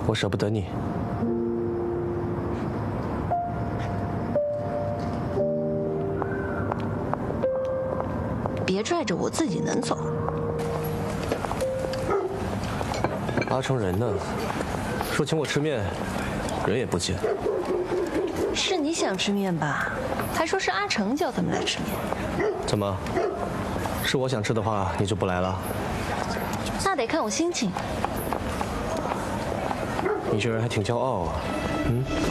我舍不得你。 别拽着我，自己能走。 阿成人呢？说请我吃面，人也不见。 是你想吃面吧？还说是阿成叫他们来吃面。 怎么？是我想吃的话，你就不来了？ 那得看我心情。 你这人还挺骄傲啊。嗯。